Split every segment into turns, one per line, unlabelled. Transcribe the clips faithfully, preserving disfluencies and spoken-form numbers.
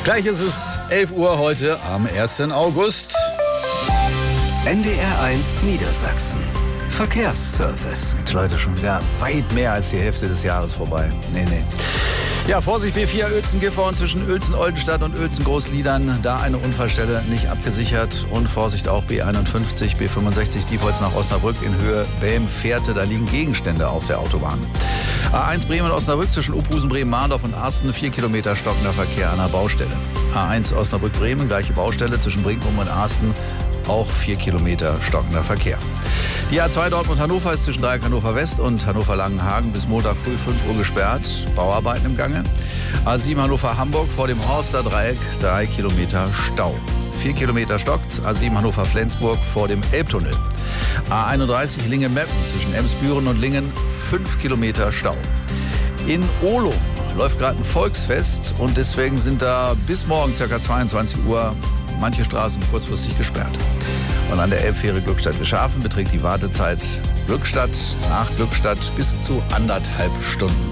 Gleich ist es elf Uhr heute am ersten August.
N D R eins Niedersachsen. Verkehrsservice.
Leute, schon wieder weit mehr als die Hälfte des Jahres vorbei. Nee, nee. Ja, Vorsicht, B vier Uelzen-Gifhorn zwischen Uelzen-Oldenstadt und Uelzen-Großliedern. Da eine Unfallstelle nicht abgesichert. Und Vorsicht auch B einundfünfzig, B fünfundsechzig, Diepholz nach Osnabrück in Höhe Belm-Fährte. Da liegen Gegenstände auf der Autobahn. A eins Bremen-Osnabrück zwischen Uphusen, Bremen-Mahndorf und Arsten. Vier Kilometer stockender Verkehr an der Baustelle. A eins Osnabrück-Bremen, gleiche Baustelle zwischen Brinkum und Arsten. Auch vier Kilometer stockender Verkehr. Die A zwei Dortmund-Hannover ist zwischen Dreieck Hannover West und Hannover-Langenhagen bis Montag früh fünf Uhr gesperrt. Bauarbeiten im Gange. A sieben Hannover-Hamburg vor dem Horster Dreieck drei Kilometer Stau. vier Kilometer stockt. A sieben Hannover-Flensburg vor dem Elbtunnel. A einunddreißig Lingen-Meppen zwischen Emsbüren und Lingen fünf Kilometer Stau. In Ohlum läuft gerade ein Volksfest und deswegen sind da bis morgen ca. zweiundzwanzig Uhr manche Straßen kurzfristig gesperrt. Und an der Elbfähre Glückstadt-Wischhafen beträgt die Wartezeit Glückstadt nach Glückstadt bis zu anderthalb Stunden.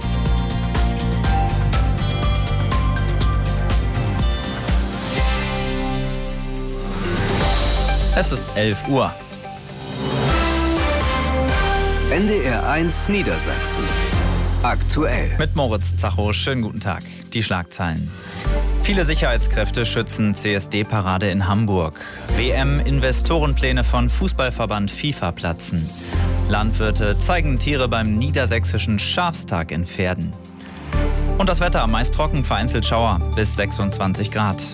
Es ist elf Uhr.
N D R eins Niedersachsen. Aktuell.
Mit Moritz Zacho, schönen guten Tag. Die Schlagzeilen. Viele Sicherheitskräfte schützen C S D-Parade in Hamburg. W M-Investorenpläne von Fußballverband FIFA platzen. Landwirte zeigen Tiere beim niedersächsischen Schafstag in Pferden. Und das Wetter, meist trocken, vereinzelt Schauer, bis sechsundzwanzig Grad.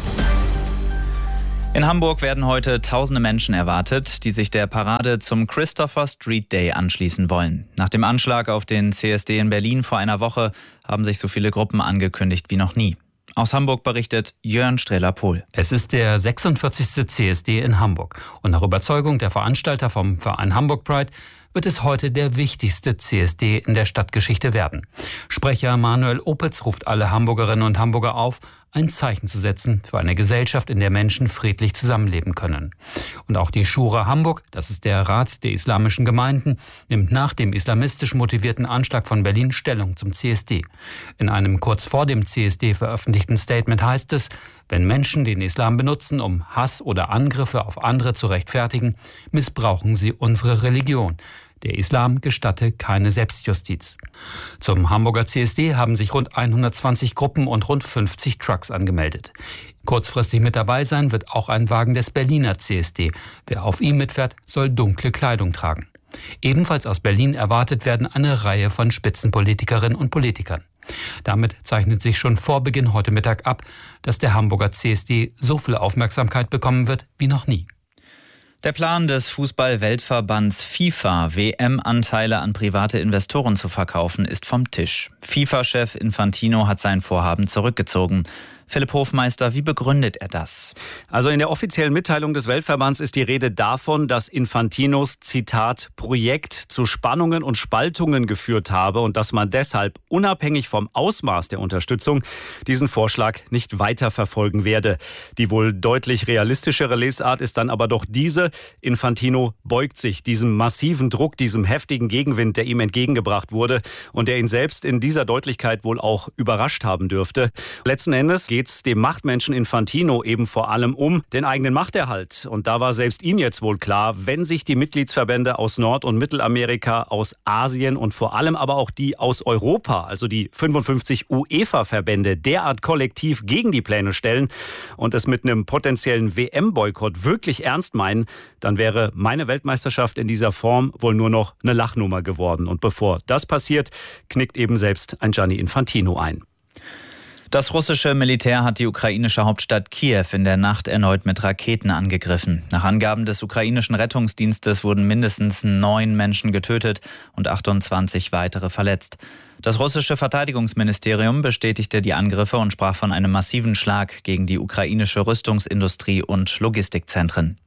In Hamburg werden heute tausende Menschen erwartet, die sich der Parade zum Christopher Street Day anschließen wollen. Nach dem Anschlag auf den C S D in Berlin vor einer Woche haben sich so viele Gruppen angekündigt wie noch nie. Aus Hamburg berichtet Jörn Strehler-Pohl.
Es ist der sechsundvierzigste C S D in Hamburg. Und nach Überzeugung der Veranstalter vom Verein Hamburg Pride wird es heute der wichtigste C S D in der Stadtgeschichte werden. Sprecher Manuel Opitz ruft alle Hamburgerinnen und Hamburger auf, ein Zeichen zu setzen für eine Gesellschaft, in der Menschen friedlich zusammenleben können. Und auch die Schura Hamburg, das ist der Rat der islamischen Gemeinden, nimmt nach dem islamistisch motivierten Anschlag von Berlin Stellung zum C S D. In einem kurz vor dem C S D veröffentlichten Statement heißt es, wenn Menschen den Islam benutzen, um Hass oder Angriffe auf andere zu rechtfertigen, missbrauchen sie unsere Religion. Der Islam gestatte keine Selbstjustiz. Zum Hamburger C S D haben sich rund hundertzwanzig Gruppen und rund fünfzig Trucks angemeldet. Kurzfristig mit dabei sein wird auch ein Wagen des Berliner C S D. Wer auf ihm mitfährt, soll dunkle Kleidung tragen. Ebenfalls aus Berlin erwartet werden eine Reihe von Spitzenpolitikerinnen und Politikern. Damit zeichnet sich schon vor Beginn heute Mittag ab, dass der Hamburger C S D so viel Aufmerksamkeit bekommen wird wie noch nie.
Der Plan des Fußball-Weltverbands FIFA, W M-Anteile an private Investoren zu verkaufen, ist vom Tisch. FIFA-Chef Infantino hat sein Vorhaben zurückgezogen. Philipp Hofmeister, wie begründet er das?
Also in der offiziellen Mitteilung des Weltverbands ist die Rede davon, dass Infantinos, Zitat, Projekt zu Spannungen und Spaltungen geführt habe und dass man deshalb unabhängig vom Ausmaß der Unterstützung diesen Vorschlag nicht weiterverfolgen werde. Die wohl deutlich realistischere Lesart ist dann aber doch diese: Infantino beugt sich diesem massiven Druck, diesem heftigen Gegenwind, der ihm entgegengebracht wurde und der ihn selbst in dieser Deutlichkeit wohl auch überrascht haben dürfte. Letzten Endes geht es dem Machtmenschen Infantino eben vor allem um den eigenen Machterhalt. Und da war selbst ihm jetzt wohl klar, wenn sich die Mitgliedsverbände aus Nord- und Mittelamerika, aus Asien und vor allem aber auch die aus Europa, also die fünfundfünfzig UEFA-Verbände, derart kollektiv gegen die Pläne stellen und es mit einem potenziellen W M-Boykott wirklich ernst meinen, dann wäre meine Weltmeisterschaft in dieser Form wohl nur noch eine Lachnummer geworden. Und bevor das passiert, knickt eben selbst ein Gianni Infantino ein.
Das russische Militär hat die ukrainische Hauptstadt Kiew in der Nacht erneut mit Raketen angegriffen. Nach Angaben des ukrainischen Rettungsdienstes wurden mindestens neun Menschen getötet und achtundzwanzig weitere verletzt. Das russische Verteidigungsministerium bestätigte die Angriffe und sprach von einem massiven Schlag gegen die ukrainische Rüstungsindustrie und Logistikzentren.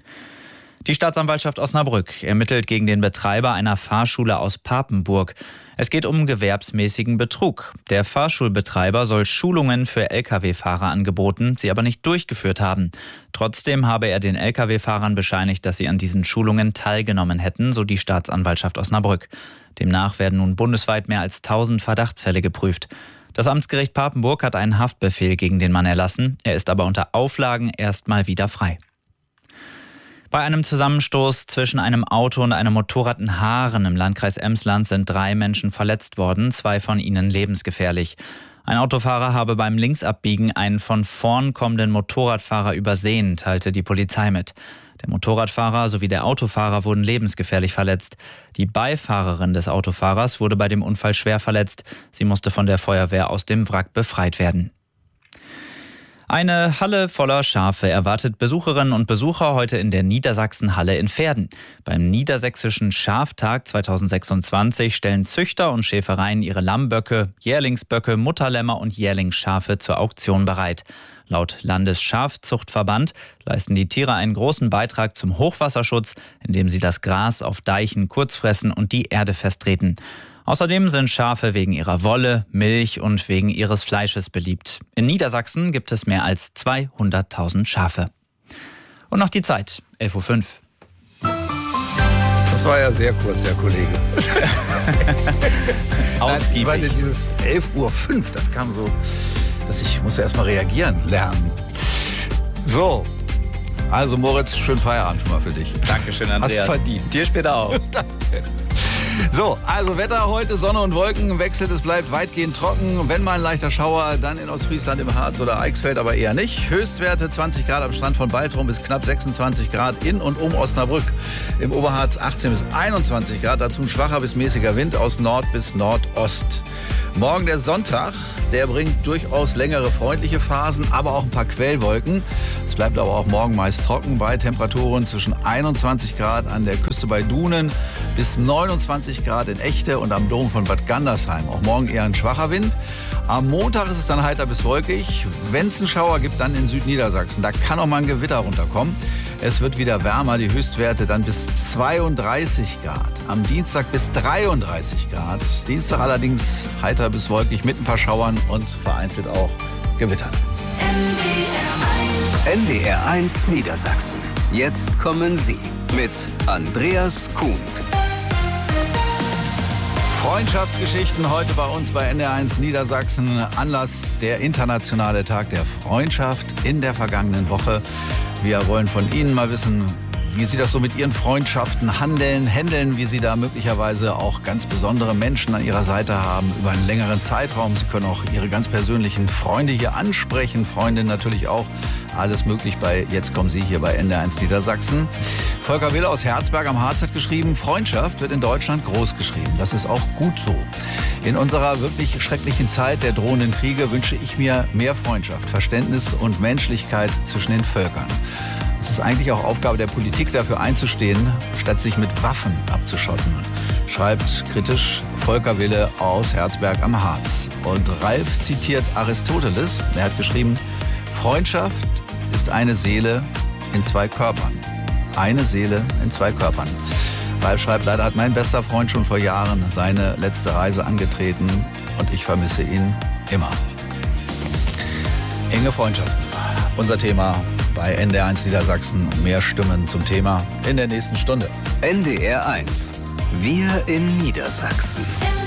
Die Staatsanwaltschaft Osnabrück ermittelt gegen den Betreiber einer Fahrschule aus Papenburg. Es geht um gewerbsmäßigen Betrug. Der Fahrschulbetreiber soll Schulungen für L K W-Fahrer angeboten, sie aber nicht durchgeführt haben. Trotzdem habe er den L K W-Fahrern bescheinigt, dass sie an diesen Schulungen teilgenommen hätten, so die Staatsanwaltschaft Osnabrück. Demnach werden nun bundesweit mehr als tausend Verdachtsfälle geprüft. Das Amtsgericht Papenburg hat einen Haftbefehl gegen den Mann erlassen. Er ist aber unter Auflagen erstmal wieder frei. Bei einem Zusammenstoß zwischen einem Auto und einem Motorrad in Haaren im Landkreis Emsland sind drei Menschen verletzt worden, zwei von ihnen lebensgefährlich. Ein Autofahrer habe beim Linksabbiegen einen von vorn kommenden Motorradfahrer übersehen, teilte die Polizei mit. Der Motorradfahrer sowie der Autofahrer wurden lebensgefährlich verletzt. Die Beifahrerin des Autofahrers wurde bei dem Unfall schwer verletzt. Sie musste von der Feuerwehr aus dem Wrack befreit werden. Eine Halle voller Schafe erwartet Besucherinnen und Besucher heute in der Niedersachsenhalle in Verden. Beim Niedersächsischen Schaftag zweitausendsechsundzwanzig stellen Züchter und Schäfereien ihre Lammböcke, Jährlingsböcke, Mutterlämmer und Jährlingsschafe zur Auktion bereit. Laut Landesschafzuchtverband leisten die Tiere einen großen Beitrag zum Hochwasserschutz, indem sie das Gras auf Deichen kurz fressen und die Erde festtreten. Außerdem sind Schafe wegen ihrer Wolle, Milch und wegen ihres Fleisches beliebt. In Niedersachsen gibt es mehr als zweihunderttausend Schafe. Und noch die Zeit, elf Uhr fünf.
Das war ja sehr kurz, Herr Kollege.
Ausgiebig.
Nein, ich meine, dieses elf Uhr fünf, das kam so, dass ich musste erst mal reagieren lernen. So, also Moritz, schönen Feierabend schon mal für dich.
Dankeschön, Andreas.
Hast verdient.
Dir später auch.
Danke. So, also Wetter heute, Sonne und Wolken wechselt, es bleibt weitgehend trocken. Wenn mal ein leichter Schauer, dann in Ostfriesland, im Harz oder Eichsfeld, aber eher nicht. Höchstwerte zwanzig Grad am Strand von Baltrum bis knapp sechsundzwanzig Grad in und um Osnabrück. Im Oberharz achtzehn bis einundzwanzig Grad, dazu ein schwacher bis mäßiger Wind aus Nord bis Nordost. Morgen der Sonntag, der bringt durchaus längere freundliche Phasen, aber auch ein paar Quellwolken. Es bleibt aber auch morgen meist trocken bei Temperaturen zwischen einundzwanzig Grad an der Küste bei Dunen bis neunundzwanzig Grad in Echte und am Dom von Bad Gandersheim. Auch morgen eher ein schwacher Wind. Am Montag ist es dann heiter bis wolkig. Wenn es einen Schauer gibt, dann in Südniedersachsen. Da kann auch mal ein Gewitter runterkommen. Es wird wieder wärmer, die Höchstwerte dann bis zweiunddreißig Grad. Am Dienstag bis dreiunddreißig Grad. Dienstag allerdings heiter bis wolkig mit ein paar Schauern und vereinzelt auch Gewittern.
N D R eins Niedersachsen. Jetzt kommen Sie mit Andreas Kuhns.
Freundschaftsgeschichten heute bei uns bei N D R eins Niedersachsen. Anlass der internationale Tag der Freundschaft in der vergangenen Woche. Wir wollen von Ihnen mal wissen, wie Sie das so mit Ihren Freundschaften handeln, händeln, wie Sie da möglicherweise auch ganz besondere Menschen an Ihrer Seite haben über einen längeren Zeitraum. Sie können auch Ihre ganz persönlichen Freunde hier ansprechen, Freundinnen natürlich auch. Alles möglich bei Jetzt kommen Sie hier bei N D R eins Niedersachsen. Volker Wille aus Herzberg am Harz hat geschrieben, Freundschaft wird in Deutschland groß geschrieben. Das ist auch gut so. In unserer wirklich schrecklichen Zeit der drohenden Kriege wünsche ich mir mehr Freundschaft, Verständnis und Menschlichkeit zwischen den Völkern. Es ist eigentlich auch Aufgabe der Politik, dafür einzustehen, statt sich mit Waffen abzuschotten, schreibt kritisch Volker Wille aus Herzberg am Harz. Und Ralf zitiert Aristoteles. Er hat geschrieben, Freundschaft ist eine Seele in zwei Körpern. Eine Seele in zwei Körpern. Ralf schreibt, leider hat mein bester Freund schon vor Jahren seine letzte Reise angetreten und ich vermisse ihn immer. Enge Freundschaften. Unser Thema bei N D R eins Niedersachsen. Mehr Stimmen zum Thema in der nächsten Stunde.
N D R eins. Wir in Niedersachsen.